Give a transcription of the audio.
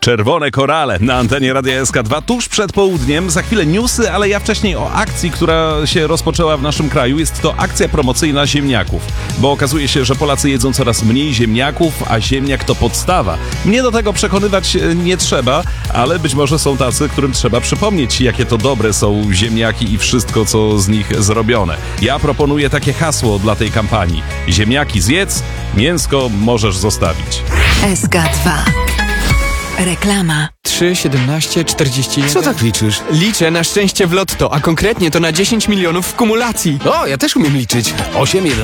Czerwone korale na antenie Radia SK2 tuż przed południem. Za chwilę newsy, ale ja wcześniej o akcji, która się rozpoczęła w naszym kraju. Jest to akcja promocyjna ziemniaków, bo okazuje się, że Polacy jedzą coraz mniej ziemniaków, a ziemniak to podstawa. Mnie do tego przekonywać nie trzeba, ale być może są tacy, którym trzeba przypomnieć, jakie to dobre są ziemniaki i wszystko, co z nich zrobione. Ja proponuję takie hasło dla tej kampanii. Ziemniaki zjedz, mięsko możesz zostawić. SK2. Reklama. 3, 17, 41. Co tak liczysz? Liczę na szczęście w lotto, a konkretnie to na 10 milionów w kumulacji. O, ja też umiem liczyć. 8, 11.